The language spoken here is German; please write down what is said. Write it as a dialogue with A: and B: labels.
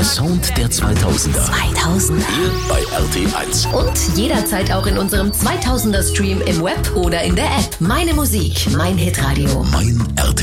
A: Sound der 2000er. Hier bei RT1.
B: Und jederzeit auch in unserem 2000er Stream im Web oder in der App. Meine Musik, mein Hitradio.
A: Mein RT.